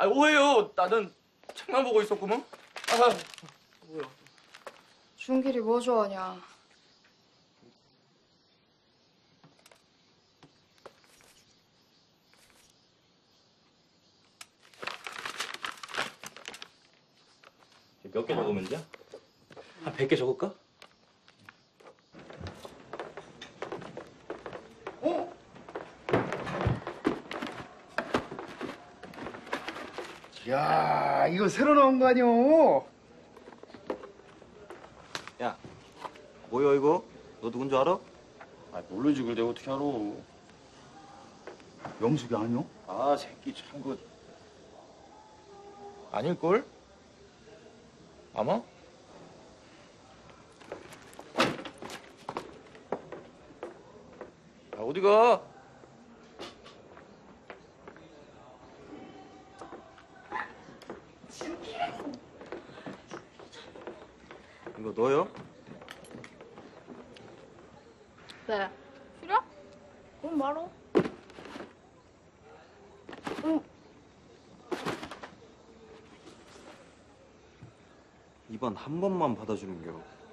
아, 오해요. 나는 책만 보고 있었구먼. 아, 뭐야. 준길이 뭐 좋아하냐? 몇 개 적으면 돼? 한 100개 적을까? 야, 이거 새로 나온 거 아니오? 야, 뭐야 이거? 너 누군지 알아? 아, 모르지. 그걸 내가 어떻게 알아. 영숙이 아니오? 아, 새끼 참 그... 아닐걸? 아마? 아, 어디가? 이거 너요? 네. 싫어? 그럼 말어. 이번 한 번만 받아주는 겨.